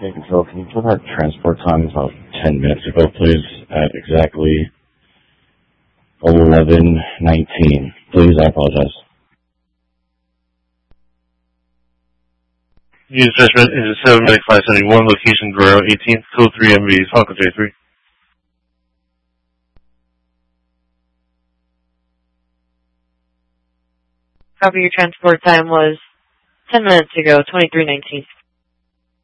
Okay, Control, can you put that transport time about 10 minutes ago, please, at exactly 11:19? Please, I apologize. Use judgment is 7 Medic 571, location Guerrero 18th, code 3 MV, Falcon J3. Copy, your transport time was 10 minutes ago, 23:19.